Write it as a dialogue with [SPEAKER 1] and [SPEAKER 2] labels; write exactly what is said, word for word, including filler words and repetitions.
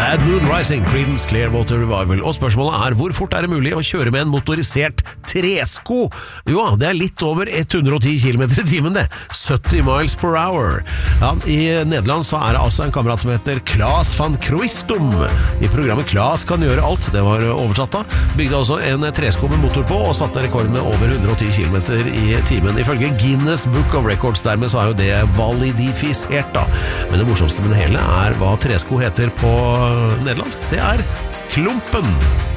[SPEAKER 1] Bad Moon Rising, Creedence Clearwater Revival. Og spørsmålet er, hvor fort er det mulig å kjøre med en motorisert tresko? Jo, det er litt over hundre og ti kilometer i timen det. sytti miles per hour. Ja, i Nederland så er det altså en kamerat som heter Klaas van Kroistum. I programmet Klaas kan gjøre alt, det var oversatt da. Bygde også en tresko med motor på og satte rekord med over hundre og ti kilometer i timen. Ifølge Guinness Book of Records dermed så er jo det validifisert da. Men det morsomste med det hele er hva tresko heter på nederlandsk. Det er klumpen.